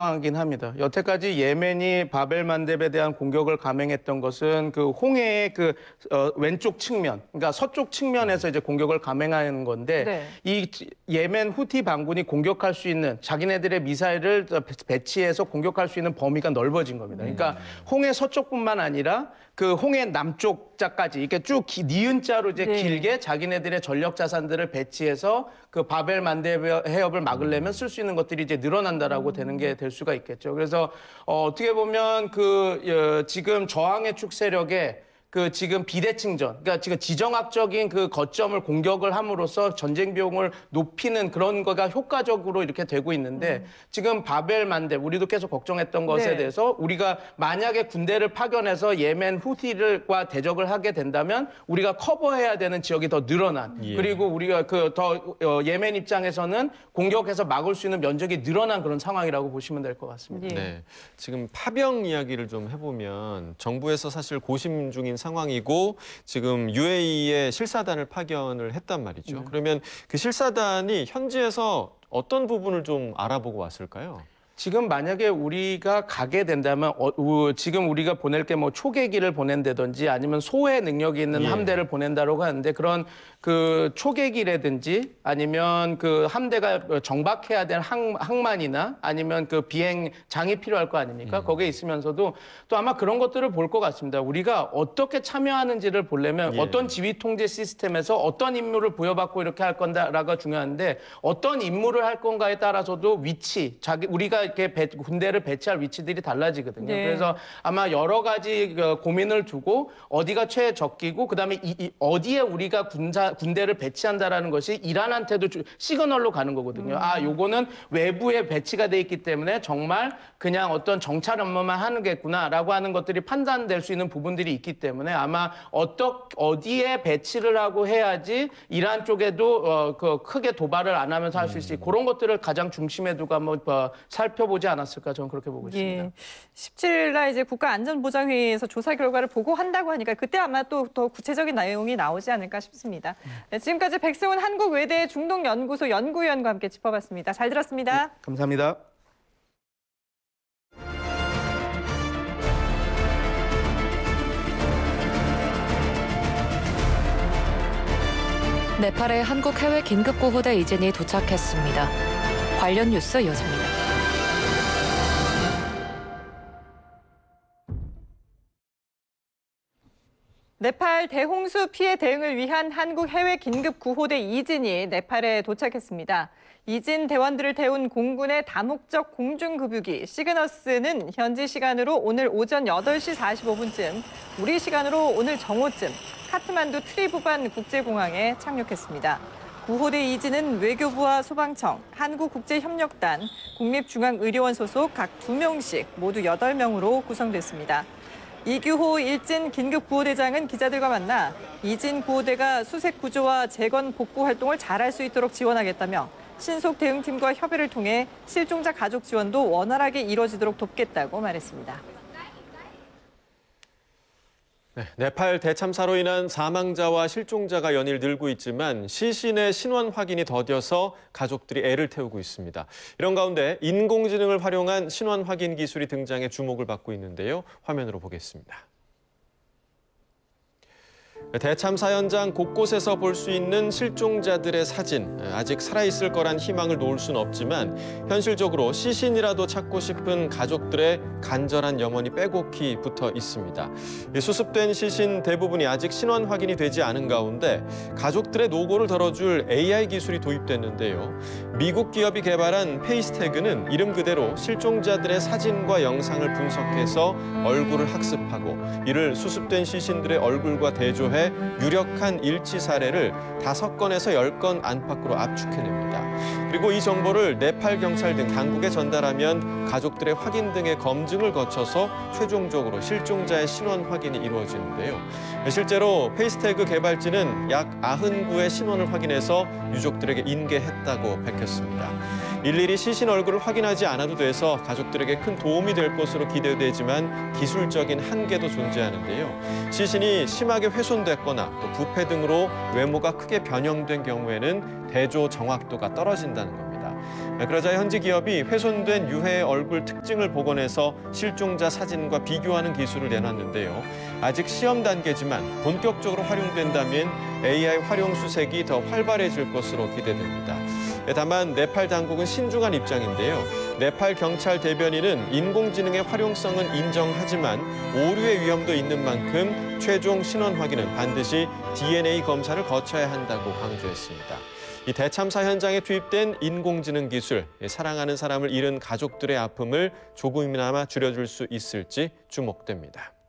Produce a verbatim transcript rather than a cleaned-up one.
하긴 합니다. 여태까지 예멘이 바벨 만렙에 대한 공격을 감행했던 것은 그 홍해의 그 어, 왼쪽 측면, 그러니까 서쪽 측면에서 이제 공격을 감행하는 건데 네. 이 예멘 후티 반군이 공격할 수 있는 자기네들의 미사일을 배치해서 공격할 수 있는 범위가 넓어진 겁니다. 그러니까 홍해 서쪽뿐만 아니라 그 홍해 남쪽자까지 이렇게 쭉 기, 니은자로 이제 네. 길게 자기네들의 전력 자산들을 배치해서 그 바벨 만렙 해협을 막으려면 쓸 수 있는 것들이 이제 늘어난다라고 음. 되는 게 될 수가 있겠죠. 그래서 어, 어떻게 보면 그 어, 지금 저항의 축 세력에 그 지금 비대칭전, 그러니까 지금 지정학적인 그 거점을 공격을 함으로써 전쟁 비용을 높이는 그런 거가 효과적으로 이렇게 되고 있는데 음. 지금 바벨 만렙, 우리도 계속 걱정했던 것에 네. 대해서 우리가 만약에 군대를 파견해서 예멘 후티들과 대적을 하게 된다면 우리가 커버해야 되는 지역이 더 늘어난 예. 그리고 우리가 그 더 예멘 입장에서는 공격해서 막을 수 있는 면적이 늘어난 그런 상황이라고 보시면 될 것 같습니다. 예. 네, 지금 파병 이야기를 좀 해보면 정부에서 사실 고심 중인 상황이고 지금 유에이에 실사단을 파견을 했단 말이죠. 네. 그러면 그 실사단이 현지에서 어떤 부분을 좀 알아보고 왔을까요? 지금 만약에 우리가 가게 된다면 어, 우, 지금 우리가 보낼 게 뭐 초계기를 보낸다든지 아니면 소해 능력이 있는 예. 함대를 보낸다고 하는데 그런 그 초계기라든지 아니면 그 함대가 정박해야 될 항, 항만이나 아니면 그 비행 장이 필요할 거 아닙니까? 음. 거기에 있으면서도 또 아마 그런 것들을 볼 것 같습니다. 우리가 어떻게 참여하는지를 보려면 예. 어떤 지휘 통제 시스템에서 어떤 임무를 부여받고 이렇게 할 건다라가 중요한데 어떤 임무를 할 건가에 따라서도 위치, 자기 우리가 이렇게 배, 군대를 배치할 위치들이 달라지거든요. 네. 그래서 아마 여러 가지 고민을 두고 어디가 최적기고 그다음에 이, 이, 어디에 우리가 군사 군대를 배치한다라는 것이 이란한테도 시그널로 가는 거거든요. 음. 아, 요거는 외부에 배치가 돼 있기 때문에 정말 그냥 어떤 정찰 업무만 하는겠구나라고 하는 것들이 판단될 수 있는 부분들이 있기 때문에 아마 어떠, 어디에 배치를 하고 해야지 이란 쪽에도 어, 그 크게 도발을 안 하면서 할 수 있을지 음. 그런 것들을 가장 중심에 두고 한번 어, 살펴보지 않았을까 저는 그렇게 보고 있습니다. 예. 십칠 일 날 이제 국가안전보장회의에서 조사 결과를 보고한다고 하니까 그때 아마 또 더 구체적인 내용이 나오지 않을까 싶습니다. 네, 지금까지 백승훈 한국외대 중동연구소 연구위원과 함께 짚어봤습니다. 잘 들었습니다. 네, 감사합니다. 네팔의 한국 해외 긴급구호대 이진이 도착했습니다. 관련 뉴스 이어집니다. 네팔 대홍수 피해 대응을 위한 한국 해외 긴급구호대 이진이 네팔에 도착했습니다. 이진 대원들을 태운 공군의 다목적 공중급유기 시그너스는 현지 시간으로 오늘 오전 여덟 시 사십오 분쯤, 우리 시간으로 오늘 정오쯤 카트만두 트리부반 국제공항에 착륙했습니다. 구호대 이진은 외교부와 소방청, 한국국제협력단, 국립중앙의료원 소속 각 두 명씩 모두 여덟 명으로 구성됐습니다. 이규호 일진 긴급구호대장은 기자들과 만나 이진 구호대가 수색 구조와 재건 복구 활동을 잘할 수 있도록 지원하겠다며 신속 대응팀과 협의를 통해 실종자 가족 지원도 원활하게 이루어지도록 돕겠다고 말했습니다. 네, 네팔 대참사로 인한 사망자와 실종자가 연일 늘고 있지만 시신의 신원 확인이 더뎌서 가족들이 애를 태우고 있습니다. 이런 가운데 인공지능을 활용한 신원 확인 기술이 등장해 주목을 받고 있는데요. 화면으로 보겠습니다. 대참사 현장 곳곳에서 볼 수 있는 실종자들의 사진. 아직 살아있을 거란 희망을 놓을 순 없지만 현실적으로 시신이라도 찾고 싶은 가족들의 간절한 염원이 빼곡히 붙어 있습니다. 수습된 시신 대부분이 아직 신원 확인이 되지 않은 가운데 가족들의 노고를 덜어줄 에이아이 기술이 도입됐는데요. 미국 기업이 개발한 페이스태그는 이름 그대로 실종자들의 사진과 영상을 분석해서 얼굴을 학습하고 이를 수습된 시신들의 얼굴과 대조해 유력한 일치 사례를 다섯 건에서 열 건 안팎으로 압축해냅니다. 그리고 이 정보를 네팔 경찰 등 당국에 전달하면 가족들의 확인 등의 검증을 거쳐서 최종적으로 실종자의 신원 확인이 이루어지는데요. 실제로 페이스태그 개발진은 약 구십구의 신원을 확인해서 유족들에게 인계했다고 밝혔습니다. 일일이 시신 얼굴을 확인하지 않아도 돼서 가족들에게 큰 도움이 될 것으로 기대되지만 기술적인 한계도 존재하는데요. 시신이 심하게 훼손됐거나 또 부패 등으로 외모가 크게 변형된 경우에는 대조 정확도가 떨어진다는 겁니다. 그러자 현지 기업이 훼손된 유해의 얼굴 특징을 복원해서 실종자 사진과 비교하는 기술을 내놨는데요. 아직 시험 단계지만 본격적으로 활용된다면 에이아이 활용 수색이 더 활발해질 것으로 기대됩니다. 다만 네팔 당국은 신중한 입장인데요. 네팔 경찰 대변인은 인공지능의 활용성은 인정하지만 오류의 위험도 있는 만큼 최종 신원 확인은 반드시 디엔에이 검사를 거쳐야 한다고 강조했습니다. 이 대참사 현장에 투입된 인공지능 기술, 사랑하는 사람을 잃은 가족들의 아픔을 조금이나마 줄여줄 수 있을지 주목됩니다.